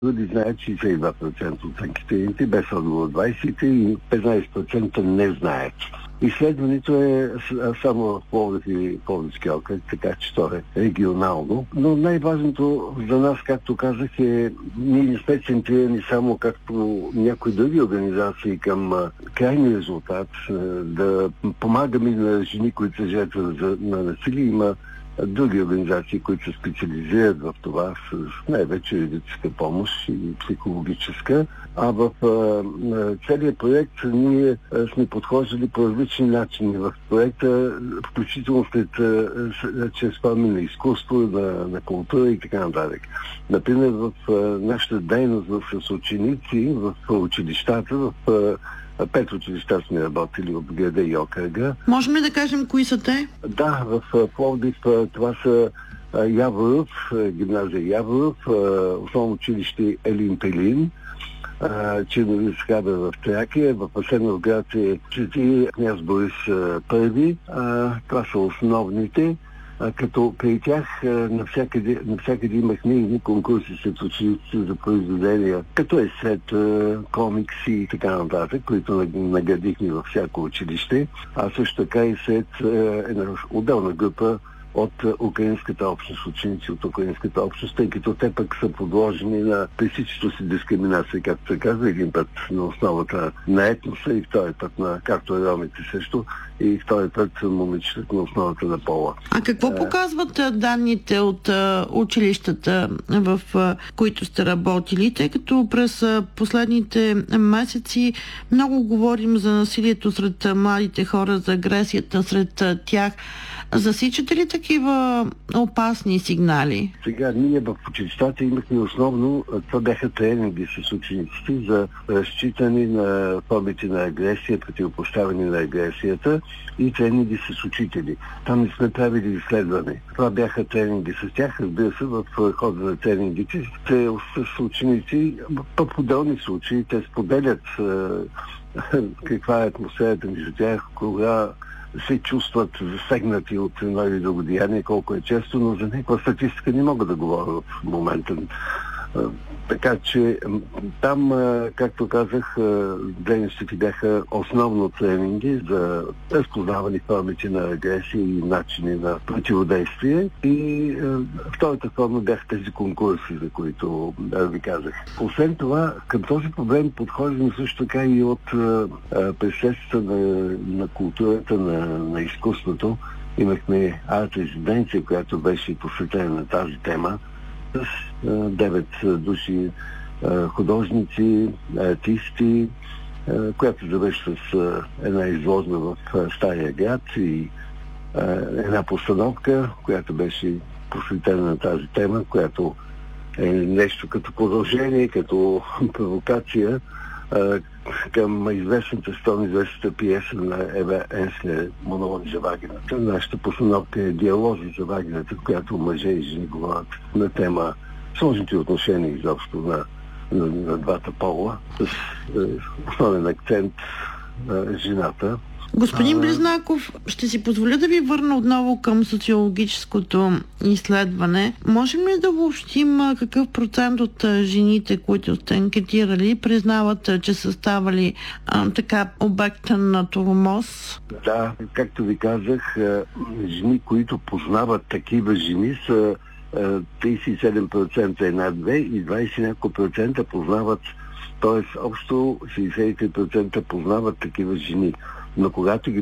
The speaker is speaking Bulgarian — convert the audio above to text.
Люди знаят 62% от анкетираните, без отговор 20% и 15% не знаят. Изследването е само в Пловдив и Пловдивски окръг, така че то е регионално. Но най-важното за нас, както казах, е ние не сме центрирани само както някои други организации към крайния резултат, да помагаме на жени, които са жертва на насилие. Има други организации, които се специализират в това, с най-вече юридическа помощ и психологическа. А в целият проект ние сме подхождали по различни начини. В проекта, включително чрез форми на изкуство, на култура и така нататък. Например, в нашата дейност с ученици в училищата, в 5 училища сме работили от града и окръга. Можем ли да кажем кои са те? Да, в Пловдив това са Яворов, гимназия Яворов, основно училище Елин Пелин, Черновиц Хабер в Тракия, в Асеновград е Свети княз Борис I. Това са основните. Като при тях навсякъде имахме и конкурси сред учениците за произведения, като есет, комикси и така нататък, които наградихме във всяко училище. А също така и след една отделна група от украинската общност, ученици от украинската общност, тъй като те пък са подложени на пресичаща си дискриминация, както се казва, един път на основата на етноса и втори път както и ромите също, и втори път момичетата на основата на пола. А какво показват данните от училищата, в които сте работили, тъй като през последните месеци много говорим за насилието сред младите хора, за агресията сред тях. Засичате ли такива опасни сигнали? Сега ние в училищата имахме основно, това бяха тренинги с учениците за разчитане на формите на агресия, противопоставяне на агресията и тренинги с учители. Там не сме правили изследване. Това бяха тренинги с тях, разбира се, в хода на тренингите. Те с ученици, по отделни случаи, те споделят каква е атмосферата между тях, кога се чувстват засегнати от едно или друго деяние, колко е често, но за някаква статистика не мога да говоря в момента. Така че там, както казах, дейностите бяха основно тренинги за разпознаване формите на агресия и начини на противодействие. И втората форма бяха тези конкурси, за които ви казах. Освен това, към този проблем подходим също така и от присъствието на културата, на изкуството. Имахме арт-резиденция, която беше посветена на тази тема, с 9 души художници, артисти, която завърши с една изложба в Стария град и една постановка, която беше посветена на тази тема, която е нещо като продължение, като провокация към известната известната пиеса на Ева Енслер "Монолог за вагината". Нашата постановка е диалози за вагината, в която мъже и жени говорят на тема сложните отношения изобщо на двата пола, с основен акцент на жената. Господин Близнаков, ще си позволя да ви върна отново към социологическото изследване. Можем ли да обобщим какъв процент от жените, които сте анкетирали, признават, че са ставали обекта на тормоз? Да, както ви казах, жени, които познават такива жени, са 37% една-две и 20 няколко процента познават, т.е. общо 63% познават такива жени. Но когато ги